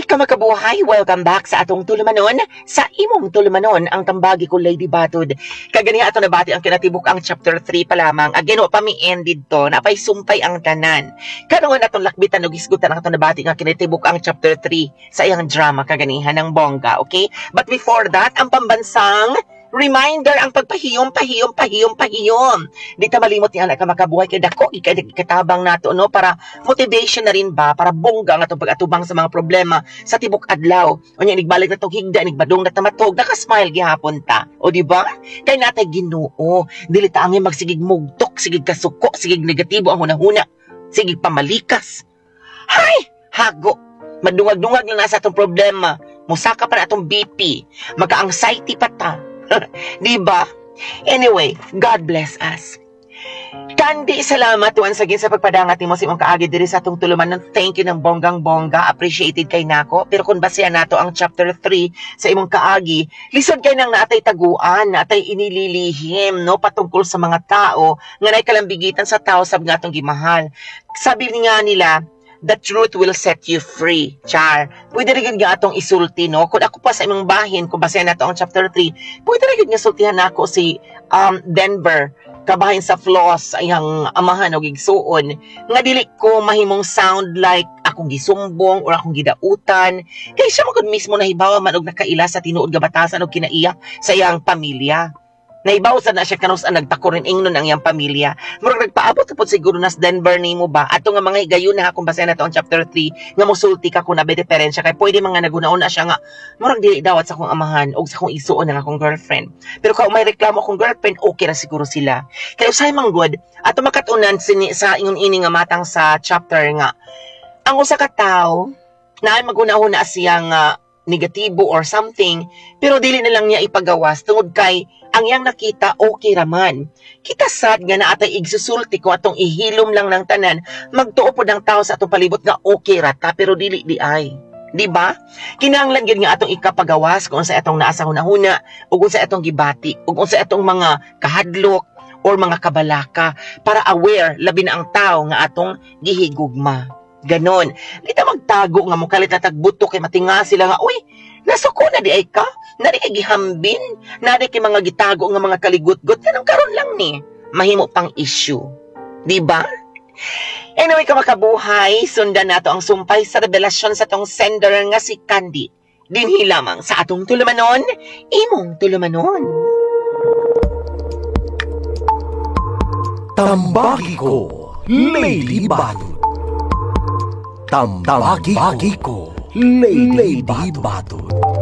ka makabuhay, welcome back sa atong tulumanon. Sa imong tulumanon, ang tambagi ko Lady Batod. Kaganiha ato nabati ang kinatibuk ang chapter 3 pa lamang. Again, pa mi ended to, napay sumpay ang tanan. Karon atong lakbitan og isgutan ang atong nabati nga kinatibuk ang chapter 3 sa iyang drama kaganiha ng bongga, okay? But before that, ang pambansang reminder ang pagpahiyom. Di ta malimot ni anak ka makabuhay kay dako ikatabang nato no para motivation na rin ba para bongga nga pag-atubang sa mga problema sa tibok adlaw. Unya nigbalik na tong higda nigbadong na tamatog naka-smile gihapon ta. O di ba? Kay natay Ginoo, dili ta angay magsigig mugtok, sigig kasuko, sigig negatibo ang hunahuna, sigig pamalikas. Hay, hago. Madungag-dungag na nasa atong problema. Musaka pa na atong BP. Maka-anxiety pa ta. Diba? Anyway, God bless us. Kandi, salamat once again sa pagpadangat ni mo si mong kaagi diri sa atong tulumanon. Thank you ng bonggang-bongga. Appreciated kay nako. Pero kung basehan nato ang chapter 3 sa imong kaagi, lisod kay nang naatay taguan, naatay inililihim, no, patungkol sa mga tao nga nay kalambigitan sa tao sab nga atong gimahal. Sabi nga nila, the truth will set you free. Char. Pwede rin nga atong isulti, no? Kung ako pa sa imong bahin, kung basehan nato ang chapter 3, pwede rin nga sultihan ako si Denver, kabahin sa flaws, ayang amahan o gigsuon, nga dili ko mahimong sound like akong gisumbong or akong gidautan. Kaya siya magod mismo nahibawa man og nakaila sa tinuod nga batasan og kinaiya sa iyang pamilya. Naibawsan na siya kanus ang nagtakurin ingnon ang iyang pamilya. Murag nagpaabot tapos siguro nas Denver nimo ba? Ato nga mga higayon na kung basehan nato ang chapter 3 nga mosulti ka kung nabe diferensya kay pwede mga nagunaon na siya nga murag dili dawat sa akong amahan o sa akong isuon ng akong girlfriend. Pero kung may reklamo akong girlfriend, okay ra siguro sila. Kaya usay man good ato makatunan sa ingon ini nga matang sa chapter nga ang usa ka tawo na magunahon na siyang negatibo or something, pero dili na lang niya ipagawas tungod kay ang yang nakita okay raman. Kita sad nga na atay igsusulti ko atong ihilom lang ng tanan, magtuo pod ang tao sa atong palibot nga okay rata pero dili di ay. Di ba? Kinahanglan gyud nga atong ikapagawas kung sa atong naa sa hunahuna ug kung sa atong gibati ug kung sa atong mga kahadlok or mga kabalaka para aware labi na ang tao nga atong gihigugma. Ganon. Di ta magtago nga mukalit na tagbuto kay matinga sila nga, uy, nasuko na di ay ka? Nari kay gihambin? Nari kay mga gitago nga mga kaligut-gut? Ganun karon lang ni. Mahimo pang issue. Di ba? Anyway, ka makabuhay, sundan nato ang sumpay sa revelasyon sa tong sender nga si Candy. Dinhi lamang sa atong tulumanon, imong tulumanon. Tambagi ko, Lady Batod. Tambagi ko, Lady Batod.